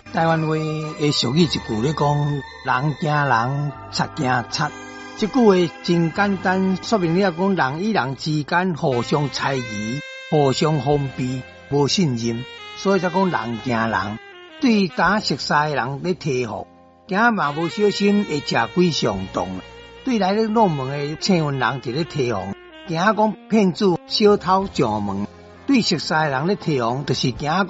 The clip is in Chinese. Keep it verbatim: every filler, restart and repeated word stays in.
台湾话的俗语一句咧讲，人惊人，贼惊贼。这句话真简单，说明了讲人与人之间互相猜疑、互相封闭、无信任，所以才讲人惊人。对敢熟悉的人咧提防，惊嘛无小心会吃鬼上当。对来咧入门的请问人就咧提防，惊讲骗子小偷上门。对熟悉的人咧提防，就是惊讲